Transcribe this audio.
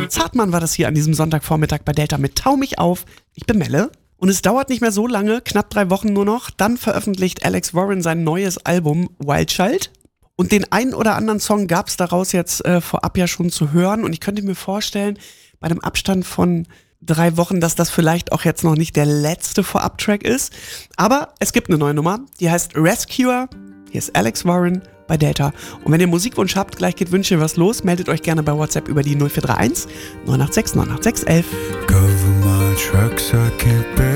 Zartmann war das hier an diesem Sonntagvormittag bei Delta mit Tau mich auf. Ich bin Melle. Und es dauert nicht mehr so lange, knapp 3 Wochen nur noch. Dann veröffentlicht Alex Warren sein neues Album Wild Child. Und den einen oder anderen Song gab es daraus jetzt vorab ja schon zu hören. Und ich könnte mir vorstellen, bei einem Abstand von 3 Wochen, dass das vielleicht auch jetzt noch nicht der letzte Vorab-Track ist. Aber es gibt eine neue Nummer, die heißt Rescuer. Hier ist Alex Warren bei Delta. Und wenn ihr Musikwunsch habt, gleich geht Wünsche was los, meldet euch gerne bei WhatsApp über die 0431 986 986 11. Cover my tracks, I can't bear